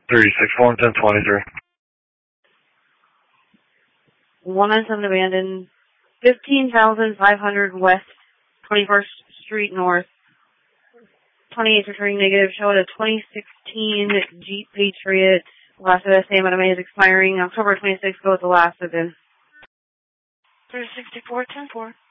364 and 1023. 197 abandoned. 15,500 West 21st Street North. 28 returning negative. Show it a 2016 Jeep Patriot. Last of the same item is expiring October 26th. Go with the last of this. 364, 10-4.